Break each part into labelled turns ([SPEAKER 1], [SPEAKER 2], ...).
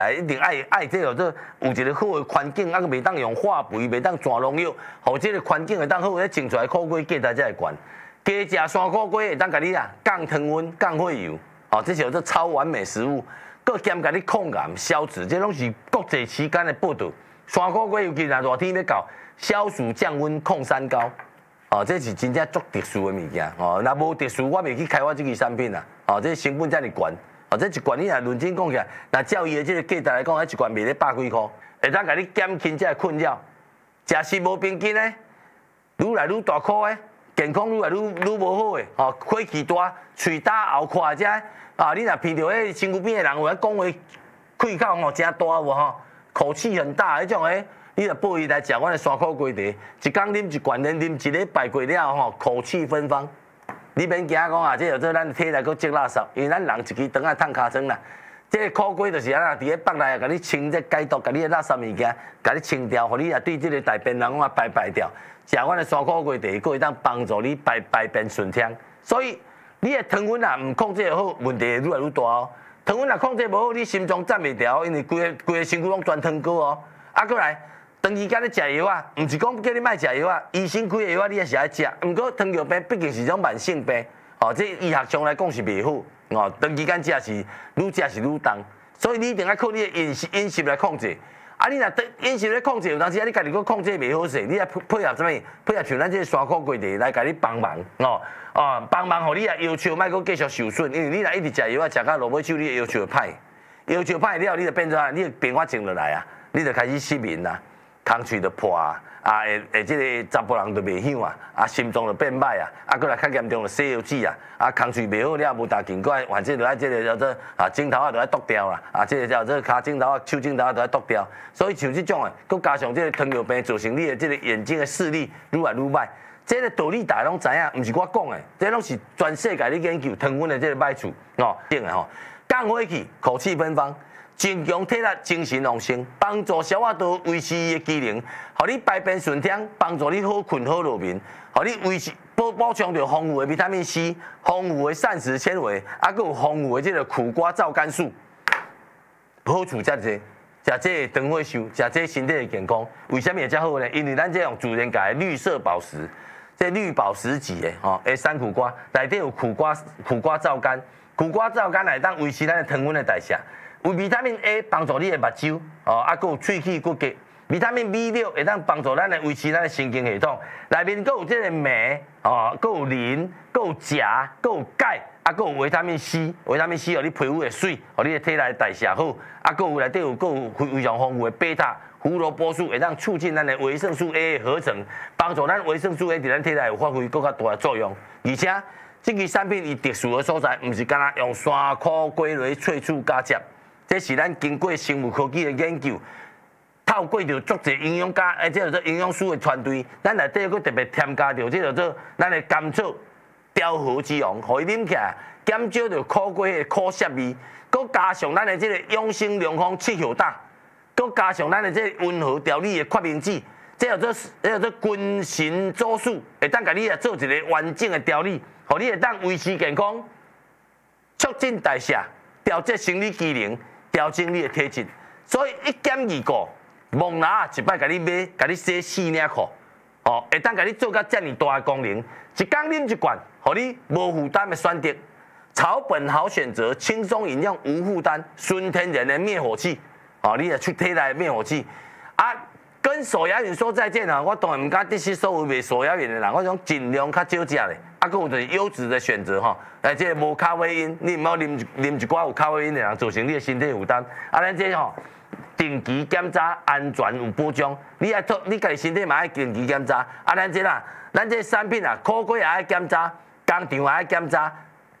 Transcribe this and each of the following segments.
[SPEAKER 1] 一定爱这有一个好的环境，啊，袂当用化肥，袂当全农药，互这个环境会当好，咧种出来苦瓜价值才会悬。加食山苦瓜会当甲你降糖分、降血油，哦，这是有超完美食物，佮兼甲你抗癌、消脂，这拢是国际期间的报道。山苦瓜尤其若热天要到，消暑降温、抗三高，哦，这是真正足特殊的物件，哦，若无特殊，我袂去开发这个产品啦，哦，这成本遮尔悬。哦，这一罐你若认真讲起来，那照伊的这个价值来讲，一罐卖咧100几块，会当甲你减轻这个困扰。食食无平均的，愈来愈大颗的，健康愈来愈无好的，哦，火气大，喙焦喉快这，啊，你若闻到迄身躯边的人有咧讲话，气口吼真大无吼，口气很大迄种诶，你若报伊来食阮的山苦瓜茶，一工啉一罐，连啉一礼拜过了吼，口气芬芳。你免惊讲啊，这有做咱体内搁积垃圾，因为咱人一支肠啊烫尻川啦。这个苦瓜就是安那伫咧腹内，甲你清这解毒，甲你的垃圾物件，甲你清掉，互你也对这个大便人啊排掉。食阮的山苦瓜茶，佫会当帮助你排便顺畅。所以你的糖分啊，唔控制好，问题会愈来愈大哦。糖分若控制无好，你心脏站袂调，因为规个身躯拢全糖果哦。啊，过来。长期间咧食药啊，毋是讲叫你莫食药啊，医生开的药啊，你也是爱食。毋过糖尿病毕竟是种慢性病，哦，这医学上来讲是袂好，哦，长期间食是愈重，所以你一定要靠你的饮食来控制。啊，你若饮食咧控制，有当时啊，你家己佫控制袂好势，你来配合什么？配合像咱这个山苦瓜茶来甲你帮忙，帮忙，互你啊腰手莫佫继续受损，因为你若一直食药啊，食到落尾手，你的腰手会歹，腰手歹了，你就变做啊，你的变化静落来啊，你就开始失眠啦。空喙就破啊，这个查甫人就袂响啊，心脏就变歹啊，过来较严重就西药子啊，空喙袂好了，无大劲，过来反正就这个叫做指头啊，就要剁掉啦，这个叫做骹指头啊、手指头啊，都要剁掉。所以像这种诶，佮加上这个糖尿病造成你的这个眼睛的视力愈来愈歹，这个道理大家拢知影，毋是我讲诶，这拢是全世界咧研究糖分的这个歹处定诶吼，降火气，口气芬芳。增强体力、精神旺盛，帮助消化道维持伊的机能，互你排便顺畅，帮助你好困好入眠，互你维持补充着丰富的维他命 C、丰富的膳食纤维，还佫有丰富的这个苦瓜皂苷素，好处遮济。食这长火寿，食这身体的健康，为什么会遮好呢？因为咱这用自然界的绿色宝石，这绿宝石级的的山苦瓜，内底有苦瓜皂苷，苦瓜皂苷来当维持咱的糖分的代谢。有维他命 A 帮助你的目睭，佫有喙齿骨骼。维他命 B6会当帮助咱来维持咱的神经系统。内面佫有这个镁，佫有磷，佫有钾，佫有钙，佫有维他命 C。维他命 C 互你皮肤会水，互你的体内代谢好。佫有内底有非常丰富的贝塔、胡萝卜素，会当促进咱的维生素 A 的合成，帮助咱维生素 A 伫咱体内有发挥更较大的作用。而且，这个产品伊特殊的所在，毋是干那用山苦瓜类萃取加汁。这是咱经过生物科技的研究，透过着足侪营养家，这叫做营养师的团队，咱内底佫特别添加着这叫做咱的甘草调和之王，互伊啉起来减少着苦瓜的苦涩味，佫加上咱的这个养生良方七hiệu大，佫加上咱的这个温和调理的决明子，这叫做君臣佐使，会当甲你做一个完整的调理，互你会当维持健康，促进代谢，调节生理机能。调整你的体质，所以1减2个，蒙拿一摆甲你买，甲你洗4领裤，会当甲你做到遮尔大的功能。一工啉一罐，互你无负担的选择，草本好选择，轻松饮用无负担，纯天然的灭火器，你也出体来灭火器。啊，跟手摇饮说再见啊！我当然唔敢得失所有卖手摇饮的人，我讲尽量较少食咧。佫有就是优质的选择吼，即个无咖啡因，你毋好啉一寡有咖啡因的人，造成你的身体负担。咱这吼定期检查，安全有保障。你家己身体嘛爱定期检查。咱这产品啊，苦瓜也爱检查，工厂也爱检查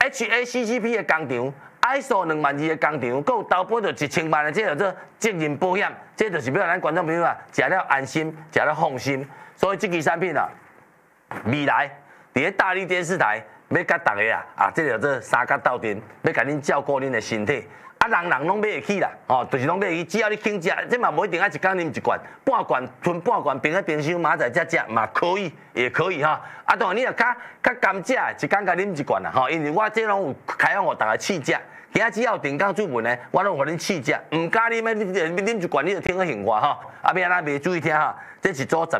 [SPEAKER 1] ，HACCP 的工厂 ，ISO 2002的工厂，佫有投保着1000万的，这叫做责任保险。这就是要咱观众朋友啊，食了安心，食了放心。所以这支产品啊，未来。伫咧大力电视台，要甲大家这叫做三甲斗阵，要甲恁照顾恁的身体。人拢买得起啦，就是拢买得起，只要你肯食，这嘛无一定爱一工啉一罐，半罐吞半罐，冰在冰箱，明仔载才食嘛可以，也可以哈。当然你若较甘食，一工甲啉一罐啦，因为我这拢有开放互大家试食， 遐只要定岗主文呢，我拢互恁试食，唔加啉的，你啉一罐你就听个兴话吼，啊，要安怎袂注意听哈，这一组10